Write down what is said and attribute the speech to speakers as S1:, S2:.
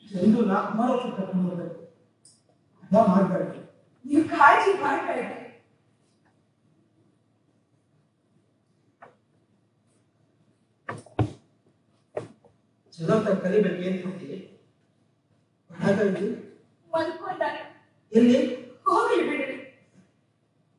S1: ಎಂದು ನಾ ಅಮರತ್ವ ಕರ್ಕೊಂಡು ಹೋಗ್ಬೇಕು. ಅದ ಮಾಡಬೇಡಿ,
S2: ನೀವು ಕಾಳಜಿ ಮಾಡಬೇಡಿ.
S1: ಚಲೋ ಕಲಿಬೇಕು ಏನ್ ಮಾಡ್ತೀವಿ?
S2: ಮಲ್ಕೊಂಡಾಗ
S1: ಎಲ್ಲಿ
S2: ಹೋಗ್ಲಿ ಬಿಡಿ.